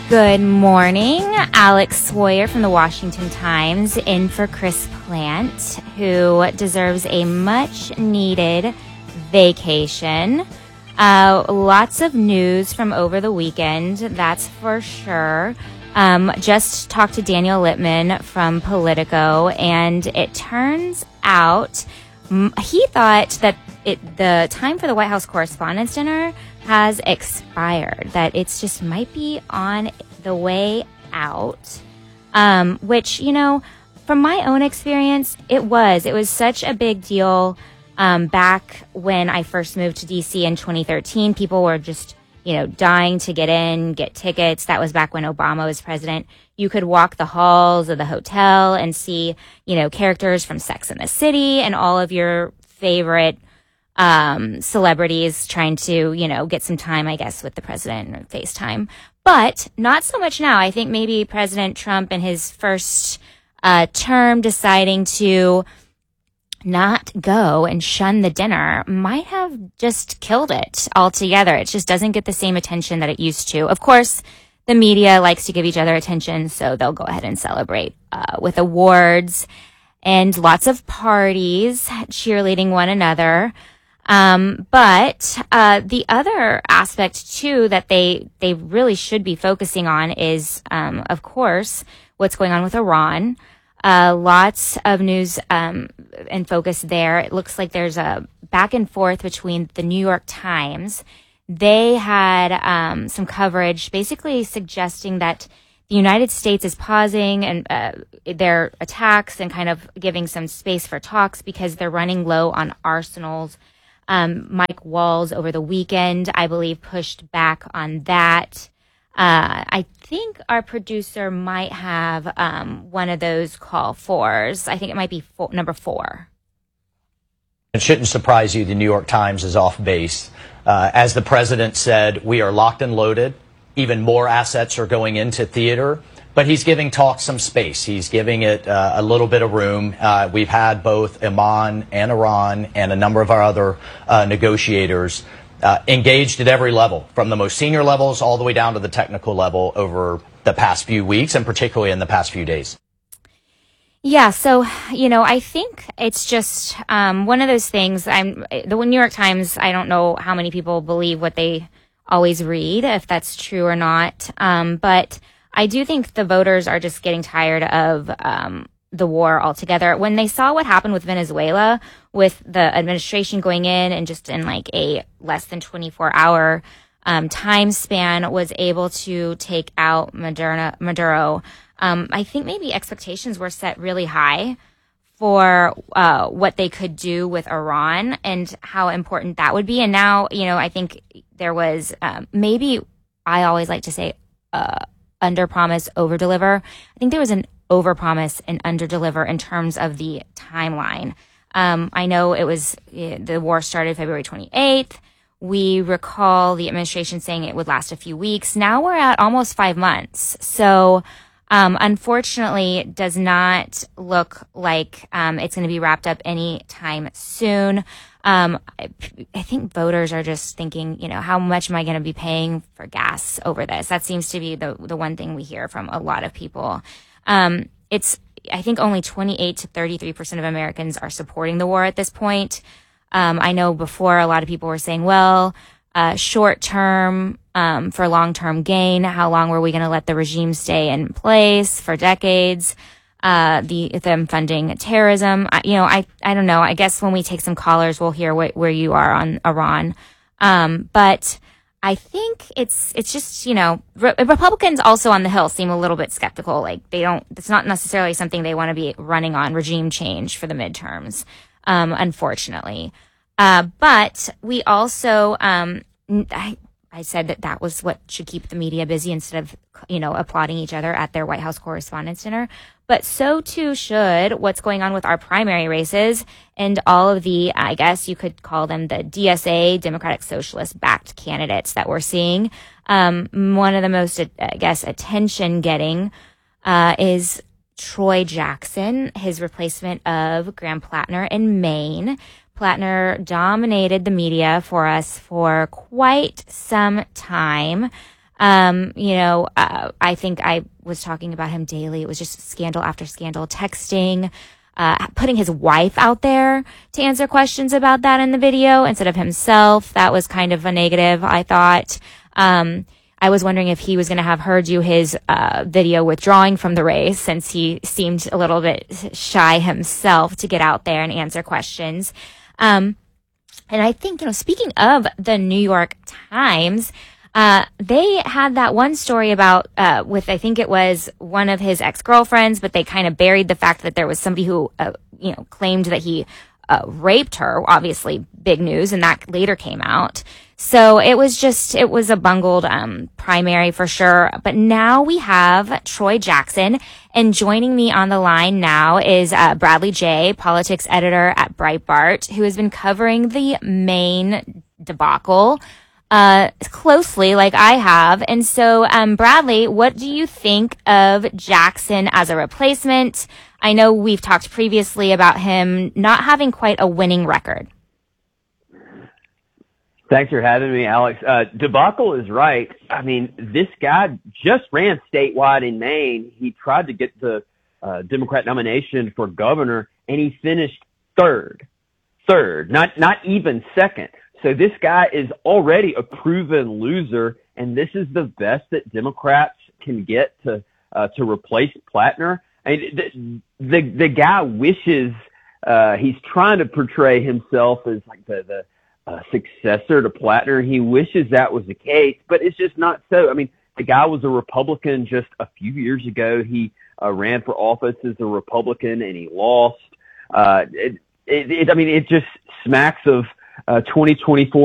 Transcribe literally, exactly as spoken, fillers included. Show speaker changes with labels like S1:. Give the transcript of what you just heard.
S1: Good morning. Alex Sawyer from the Washington Times in for Chris Plant, who deserves a much-needed vacation. Uh, lots of news from over the weekend, that's for sure. Um, just talked to Daniel Littman from Politico, and it turns out m- he thought that it, the time for the White House Correspondents' Dinner has expired, that it's just might be on the way out, um, which, you know, from my own experience, it was. It was such a big deal um, back when I first moved to D C in twenty thirteen. People were just, you know, dying to get in, get tickets. That was back when Obama was president. You could walk the halls of the hotel and see, you know, characters from Sex and the City and all of your favorite um, celebrities trying to, you know, get some time, I guess, with the president or FaceTime. But not so much now. I think maybe President Trump in his first uh, term deciding to not go and shun the dinner might have just killed it altogether. It just doesn't get the same attention that it used to. Of course, the media likes to give each other attention, so they'll go ahead and celebrate uh, with awards and lots of parties, cheerleading one another. Um, but, uh, the other aspect too that they, they really should be focusing on is, um, of course, what's going on with Iran. Uh, lots of news, um, and focus there. It looks like there's a back and forth between the New York Times. They had, um, some coverage basically suggesting that the United States is pausing and, uh, their attacks and kind of giving some space for talks because they're running low on arsenals. Um, Mike Walls over the weekend, I believe, pushed back on that. Uh, I think our producer might have um, one of those call fours. I think it might be four, number four.
S2: It shouldn't surprise you the New York Times is off base. Uh, as the president said, we are locked and loaded. Even more assets are going into theater. But he's giving talk some space. He's giving it uh, a little bit of room. Uh, we've had both Oman and Iran and a number of our other uh, negotiators uh, engaged at every level, from the most senior levels all the way down to the technical level over the past few weeks and particularly in the past few days.
S1: Yeah, so, you know, I think it's just um, one of those things. I'm the New York Times, I don't know how many people believe what they always read, if that's true or not, um, but I do think the voters are just getting tired of um, the war altogether. When they saw what happened with Venezuela, with the administration going in and just in like a less than twenty-four hour um, time span was able to take out Maduro, Maduro um, I think maybe expectations were set really high for uh, what they could do with Iran and how important that would be. And now, you know, I think there was um, maybe, I always like to say, uh, under promise, over deliver. I think there was an over promise and under deliver in terms of the timeline. Um, I know it was, the war started February twenty-eighth. We recall the administration saying it would last a few weeks. Now we're at almost five months. So, um, unfortunately, it does not look like, um, it's going to be wrapped up anytime soon. Um, I, I think voters are just thinking, you know, how much am I going to be paying for gas over this? That seems to be the the one thing we hear from a lot of people. Um, it's, I think only twenty-eight to thirty-three percent of Americans are supporting the war at this point. Um, I know before a lot of people were saying, well, uh, short term, um, for long term gain. How long were we going to let the regime stay in place for decades? Uh, the, them funding terrorism. I, you know, I, I don't know. I guess when we take some callers, we'll hear wh- where you are on Iran. Um, but I think it's, it's just, you know, re- Republicans also on the Hill seem a little bit skeptical. Like they don't, it's not necessarily something they want to be running on, regime change for the midterms, um, unfortunately. Uh, but we also, um, I, I said that that was what should keep the media busy instead of, you know, applauding each other at their White House Correspondents' Dinner. But so too should what's going on with our primary races and all of the, I guess you could call them the D S A, Democratic Socialist backed candidates that we're seeing. Um, one of the most, I guess, attention getting, uh, is Troy Jackson, his replacement of Graham Plattner in Maine. Plattner dominated the media for us for quite some time. Um, you know, uh, I think I was talking about him daily. It was just scandal after scandal, texting, uh, putting his wife out there to answer questions about that in the video instead of himself. That was kind of a negative, I thought. Um, I was wondering if he was going to have her do his uh, video withdrawing from the race, since he seemed a little bit shy himself to get out there and answer questions. Um, and I think, you know, speaking of the New York Times, uh, they had that one story about, uh, with, I think it was one of his ex-girlfriends, but they kind of buried the fact that there was somebody who, uh, you know, claimed that he uh, raped her. Obviously, big news, and that later came out. So it was just, it was a bungled um, primary for sure. But now we have Troy Jackson. And joining me on the line now is uh, Bradley Jay, politics editor at Breitbart, who has been covering the Maine debacle uh, closely, like I have. And so, um, Bradley, what do you think of Jackson as a replacement? I know we've talked previously about him not having quite a winning record.
S3: Thanks for having me, Alex. Uh, debacle is right. I mean, this guy just ran statewide in Maine. He tried to get the uh, Democrat nomination for governor, and he finished third. Third, not not even second. So this guy is already a proven loser, and this is the best that Democrats can get to uh, to replace Plattner. I mean, the the, the guy wishes uh, he's trying to portray himself as like the the Uh, successor to Plattner. He wishes that was the case, but it's just not so. I mean, the guy was a Republican just a few years ago. He uh, ran for office as a Republican and he lost. Uh, it, it, it, I mean, it just smacks of uh, twenty twenty-four